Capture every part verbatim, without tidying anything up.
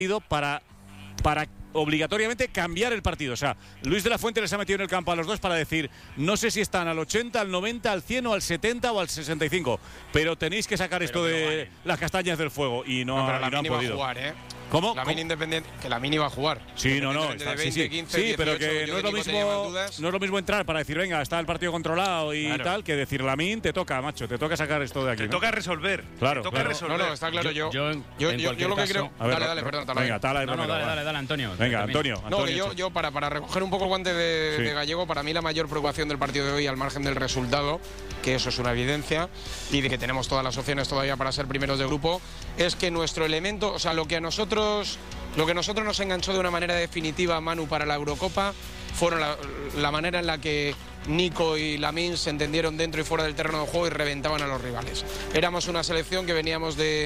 para, para obligatoriamente cambiar el partido. O sea, Luis de la Fuente les ha metido en el campo a los dos para decir, no sé si están al ochenta, al noventa, al cien o al setenta o al sesenta y cinco, pero tenéis que sacar pero esto de vale. las castañas del fuego y no, no, pero y la no han iba podido. A jugar, ¿eh? ¿Cómo? La mini independiente, que la mini va a jugar. Sí, no, no, está, de veinte, sí, sí, quince, sí, dieciocho, pero que no es lo mismo, no es lo mismo entrar para decir, venga, está el partido controlado y claro. tal, que decir, Lamin, te toca, macho, te toca sacar esto de aquí. Te ¿no? toca resolver. Claro, te toca claro. resolver. No, no, está claro. Yo, yo, yo, yo, yo, yo lo que creo. A ver, dale, dale, perdón, Tala. Venga, Tala. No, no, dale, dale, dale, Antonio. Venga, Antonio. Antonio no, que yo, yo para, para recoger un poco el guante de, sí. de Gallego, para mí la mayor preocupación del partido de hoy, al margen del resultado, que eso es una evidencia, y de que tenemos todas las opciones todavía para ser primeros de grupo, es que nuestro elemento, o sea, lo que a nosotros. Lo que a nosotros nos enganchó de una manera definitiva, Manu, para la Eurocopa, fueron la, la manera en la que Nico y Lamin se entendieron dentro y fuera del terreno de juego y reventaban a los rivales. Éramos una selección que veníamos de...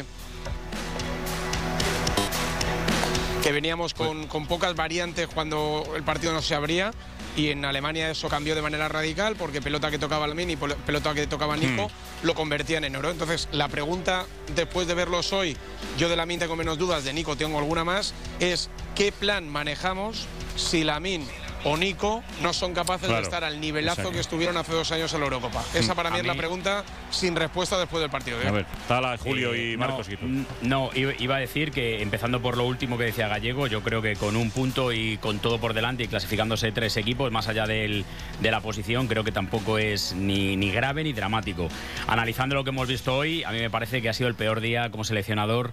que veníamos con, con pocas variantes cuando el partido no se abría, y en Alemania eso cambió de manera radical, porque pelota que tocaba Lamin y pelota que tocaba Nico hmm. lo convertían en oro. Entonces la pregunta, después de verlos hoy, yo de Lamin tengo menos dudas, de Nico tengo alguna más, es ¿qué plan manejamos si Lamin o Nico no son capaces claro. de estar al nivelazo Exacto. que estuvieron hace dos años en la Eurocopa? Esa para mí, mí es la pregunta sin respuesta después del partido. ¿eh? A ver, Tala, Julio eh, y Marcos. No, no, iba a decir que, empezando por lo último que decía Gallego, yo creo que con un punto y con todo por delante y clasificándose tres equipos, más allá del, de la posición, creo que tampoco es ni, ni grave ni dramático. Analizando lo que hemos visto hoy, a mí me parece que ha sido el peor día como seleccionador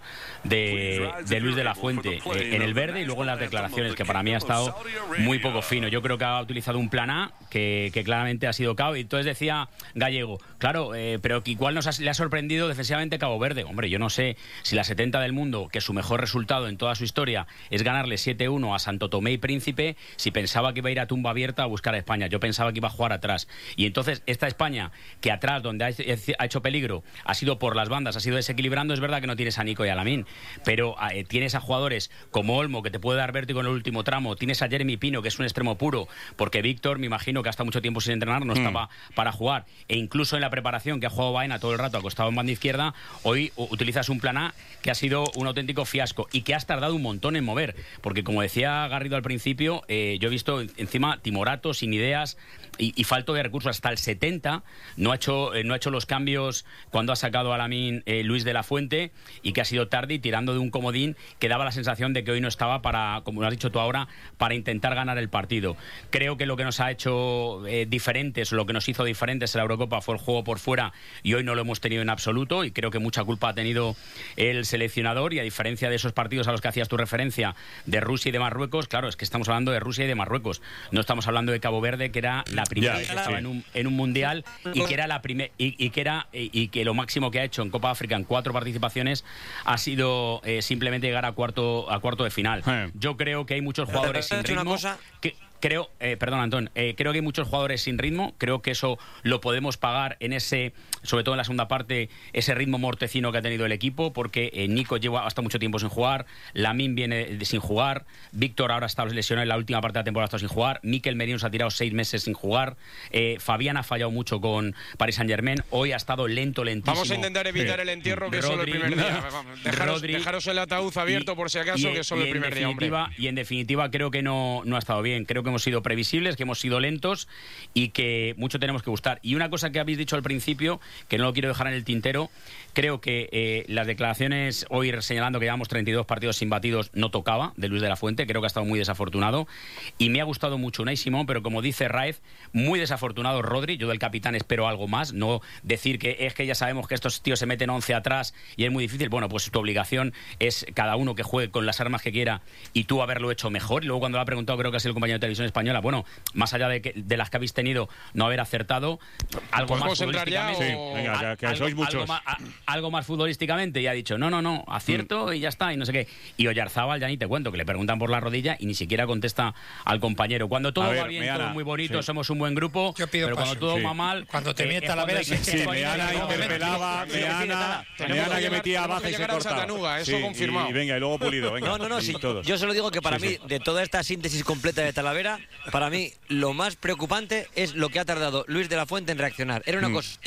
de, de Luis de la Fuente, eh, en el verde y luego en las declaraciones, que para mí ha estado muy poco fino. Yo creo que ha utilizado un plan A que, que claramente ha sido cao. Y entonces decía Gallego, claro, eh, pero igual nos ha, le ha sorprendido defensivamente Cabo Verde. Hombre, yo no sé si la setenta del mundo, que su mejor resultado en toda su historia es ganarle siete uno a Santo Tomé y Príncipe, si pensaba que iba a ir a tumba abierta a buscar a España. Yo pensaba que iba a jugar atrás. Y entonces esta España, que atrás, donde ha, ha hecho peligro, ha sido por las bandas, ha sido desequilibrando. Es verdad que no tienes a Nico y a Lamin, pero eh, tienes a jugadores como Olmo, que te puede dar vértigo en el último tramo. Tienes a Jeremy Pino, que es un extremo puro, porque Víctor, me imagino que hasta mucho tiempo sin entrenar, no estaba mm. para jugar. E incluso en la preparación, que ha jugado Baena todo el rato acostado en banda izquierda, hoy utilizas un plan A que ha sido un auténtico fiasco y que has tardado un montón en mover. Porque, como decía Garrido al principio, eh, yo he visto encima timorato, sin ideas y, y falto de recursos. Hasta el setenta no ha hecho, eh, no ha hecho los cambios cuando ha sacado a Lamin eh, Luis de la Fuente, y que ha sido tarde y tirando de un comodín que daba la sensación de que hoy no estaba para, como lo has dicho tú ahora, para intentar ganar el partido. Creo que lo que nos ha hecho eh, diferentes, lo que nos hizo diferentes en la Eurocopa fue el juego por fuera, y hoy no lo hemos tenido en absoluto, y creo que mucha culpa ha tenido el seleccionador. Y a diferencia de esos partidos a los que hacías tu referencia de Rusia y de Marruecos, claro, es que estamos hablando de Rusia y de Marruecos, no estamos hablando de Cabo Verde, que era la primera vez que estaba en un, en un mundial, y que era la primer, y, y que era y, y que lo máximo que ha hecho en Copa África en cuatro participaciones ha sido eh, simplemente llegar a cuarto a cuarto de final. Yo creo que hay muchos jugadores sin ritmo que Creo, eh, perdón, Antón, eh, creo que hay muchos jugadores sin ritmo. Creo que eso lo podemos pagar en ese, sobre todo en la segunda parte, ese ritmo mortecino que ha tenido el equipo, porque eh, Nico lleva hasta mucho tiempo sin jugar, Lamin viene de, sin jugar, Víctor ahora está lesionado en la última parte de la temporada, está sin jugar, Mikel Merino se ha tirado seis meses sin jugar, eh, Fabián ha fallado mucho con Paris Saint-Germain, hoy ha estado lento, lentísimo. Vamos a intentar evitar sí. el entierro, que Rodri, es solo el primer día. Dejaros, Rodri, dejaros el ataúd abierto y, por si acaso, y, que es solo el primer día, hombre. Y en definitiva creo que no, no ha estado bien. Creo que hemos sido previsibles, que hemos sido lentos y que mucho tenemos que gustar. Y una cosa que habéis dicho al principio, que no lo quiero dejar en el tintero, creo que eh, las declaraciones hoy señalando que llevamos treinta y dos partidos sin batidos no tocaba, de Luis de la Fuente. Creo que ha estado muy desafortunado y me ha gustado mucho Unai Simón, pero como dice Raez, muy desafortunado Rodri. Yo del capitán espero algo más, no decir que es que ya sabemos que estos tíos se meten once atrás y es muy difícil. Bueno, pues tu obligación es cada uno que juegue con las armas que quiera y tú haberlo hecho mejor. Y luego cuando lo ha preguntado, creo que ha sido el compañero de Televisión Española, bueno, más allá de, que, de las que habéis tenido, no haber acertado, algo más futbolísticamente. Sí, venga, que, que algo, sois muchos. Algo más, a, algo más futbolísticamente, y ha dicho, no, no, no, acierto mm. y ya está, y no sé qué. Y Oyarzábal, ya ni te cuento, que le preguntan por la rodilla y ni siquiera contesta al compañero. Cuando todo ver, va bien, Meana, todo muy bonito, sí. somos un buen grupo, pero cuando todo sí. va mal... Cuando te eh, mienta la vera... Sí, sí, Meana interpelaba, Meana, Meana que metía baja y se cortaba. Eso confirmado. Y venga, y luego Pulido, venga. No, no, no, sí, yo solo digo que para mí, de toda esta síntesis completa de Talavera, para mí lo más preocupante es lo que ha tardado Luis de la Fuente en reaccionar. Era una mm. cosa evidente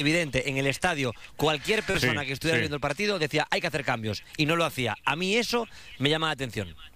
en el estadio cualquier persona Sí, que estuviera sí. viendo el partido decía hay que hacer cambios y no lo hacía. A mí eso me llama la atención.